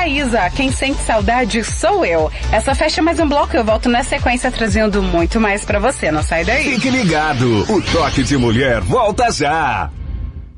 Isa, quem sente saudade sou eu. Essa fecha mais um bloco, eu volto na sequência trazendo muito mais pra você, não sai daí. Fique ligado, o Toque de Mulher volta já.